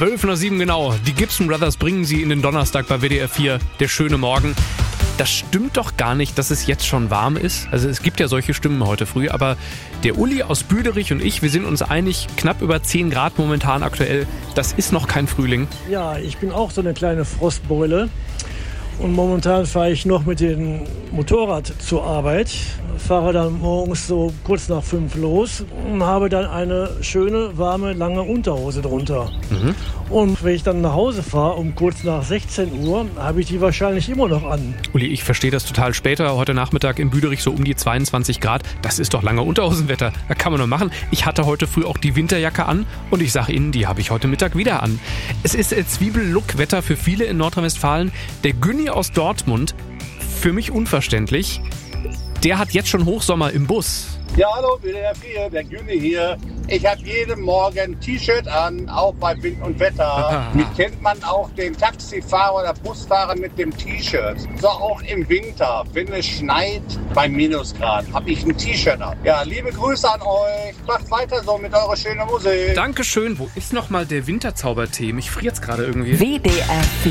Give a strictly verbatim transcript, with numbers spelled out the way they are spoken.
zwölf nach sieben genau. Die Gibson Brothers bringen sie in den Donnerstag bei W D R vier. Der schöne Morgen. Das stimmt doch gar nicht, dass es jetzt schon warm ist. Also es gibt ja solche Stimmen heute früh, aber der Uli aus Büderich und ich, wir sind uns einig, knapp über zehn Grad momentan aktuell. Das ist noch kein Frühling. Ja, ich bin auch so eine kleine Frostbeule. Und momentan fahre ich noch mit dem Motorrad zur Arbeit, fahre dann morgens so kurz nach fünf los und habe dann eine schöne, warme, lange Unterhose drunter. Mhm. Und wenn ich dann nach Hause fahre, um kurz nach sechzehn Uhr, habe ich die wahrscheinlich immer noch an. Uli, ich verstehe das total später. Heute Nachmittag in Büderich so um die zweiundzwanzig Grad. Das ist doch lange Unterhosenwetter. Da kann man nur machen. Ich hatte heute früh auch die Winterjacke an und ich sage Ihnen, die habe ich heute Mittag wieder an. Es ist Zwiebel-Look-Wetter für viele in Nordrhein-Westfalen. Der Günni aus Dortmund, für mich unverständlich, der hat jetzt schon Hochsommer im Bus. Ja, hallo, W D R vier, der Günni hier. Ich habe jeden Morgen ein T-Shirt an, auch bei Wind und Wetter. Mich kennt man auch den Taxifahrer oder Busfahrer mit dem T-Shirt. So auch im Winter, wenn es schneit, bei Minusgrad, habe ich ein T-Shirt an. Ja, liebe Grüße an euch. Macht weiter so mit eurer schönen Musik. Dankeschön. Wo ist nochmal der Winterzaubertee? Mich friert's gerade irgendwie. W D R vier